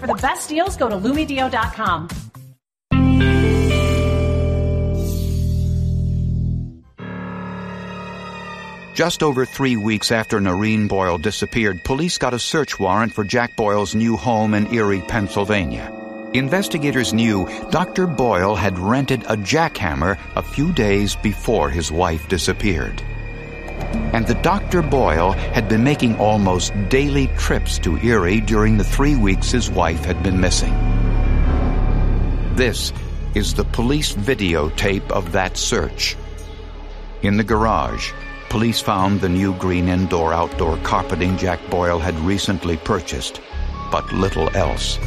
For the best deals, go to LumiDeo.com. Just over 3 weeks after Noreen Boyle disappeared, police got a search warrant for Jack Boyle's new home in Erie, Pennsylvania. Investigators knew Dr. Boyle had rented a jackhammer a few days before his wife disappeared. And the Dr. Boyle had been making almost daily trips to Erie during the 3 weeks his wife had been missing. This is the police videotape of that search. In the garage, police found the new green indoor-outdoor carpeting Jack Boyle had recently purchased, but little else.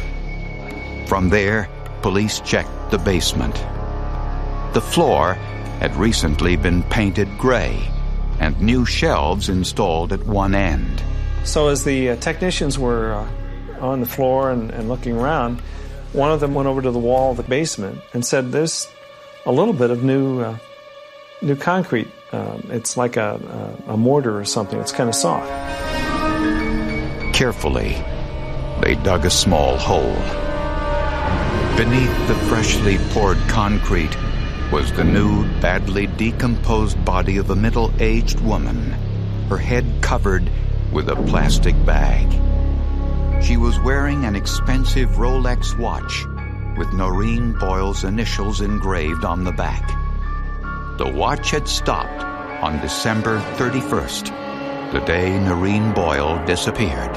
From there, police checked the basement. The floor had recently been painted gray, and new shelves installed at one end. So as the technicians were on the floor and looking around, one of them went over to the wall of the basement and said, "There's a little bit of new concrete. It's like a mortar or something. It's kind of soft." Carefully, they dug a small hole. Beneath the freshly poured concrete was the nude, badly decomposed body of a middle-aged woman, her head covered with a plastic bag. She was wearing an expensive Rolex watch with Noreen Boyle's initials engraved on the back. The watch had stopped on December 31st, the day Noreen Boyle disappeared.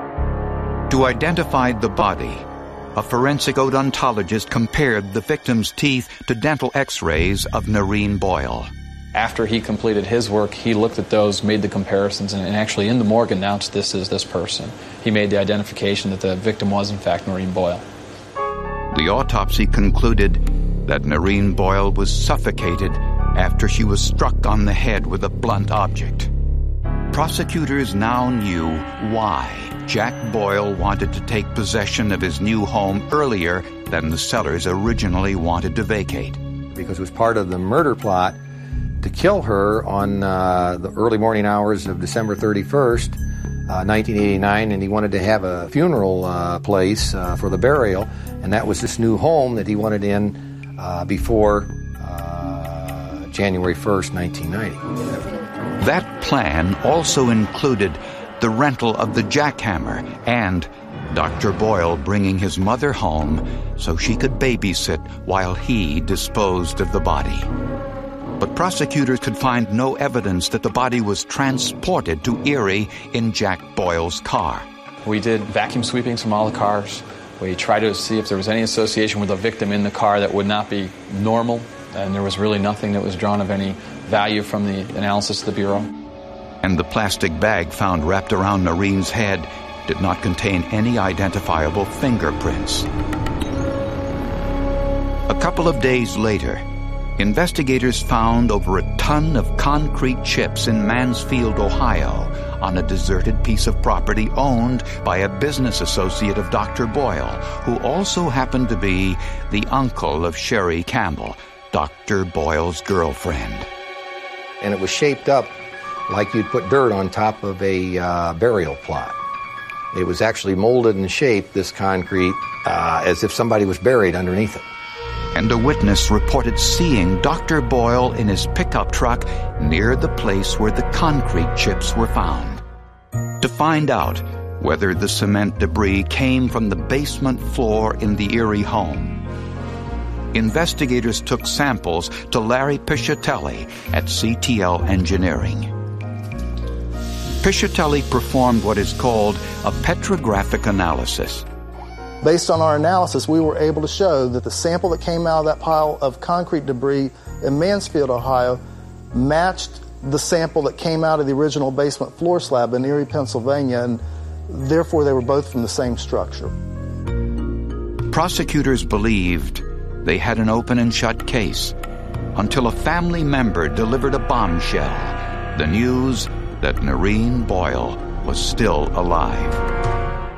To identify the body, a forensic odontologist compared the victim's teeth to dental x-rays of Noreen Boyle. After he completed his work, he looked at those, made the comparisons, and actually in the morgue announced this is this person. He made the identification that the victim was, in fact, Noreen Boyle. The autopsy concluded that Noreen Boyle was suffocated after she was struck on the head with a blunt object. Prosecutors now knew why Jack Boyle wanted to take possession of his new home earlier than the sellers originally wanted to vacate. Because it was part of the murder plot to kill her on the early morning hours of December 31st, 1989, and he wanted to have a funeral place for the burial, and that was this new home that he wanted in before January 1st, 1990. That plan also included the rental of the jackhammer and Dr. Boyle bringing his mother home so she could babysit while he disposed of the body. But prosecutors could find no evidence that the body was transported to Erie in Jack Boyle's car. We did vacuum sweepings from all the cars. We tried to see if there was any association with the victim in the car that would not be normal, and there was really nothing that was drawn of any value from the analysis of the Bureau. And the plastic bag found wrapped around Noreen's head did not contain any identifiable fingerprints. A couple of days later, investigators found over a ton of concrete chips in Mansfield, Ohio, on a deserted piece of property owned by a business associate of Dr. Boyle, who also happened to be the uncle of Sherry Campbell, Dr. Boyle's girlfriend. And it was shaped up like you'd put dirt on top of a burial plot. It was actually molded and shaped, this concrete, as if somebody was buried underneath it. And a witness reported seeing Dr. Boyle in his pickup truck near the place where the concrete chips were found. To find out whether the cement debris came from the basement floor in the Erie home, investigators took samples to Larry Piscitelli at CTL Engineering. Piscitelli performed what is called a petrographic analysis. Based on our analysis, we were able to show that the sample that came out of that pile of concrete debris in Mansfield, Ohio, matched the sample that came out of the original basement floor slab in Erie, Pennsylvania, and therefore they were both from the same structure. Prosecutors believed they had an open and shut case until a family member delivered a bombshell, the news that Noreen Boyle was still alive.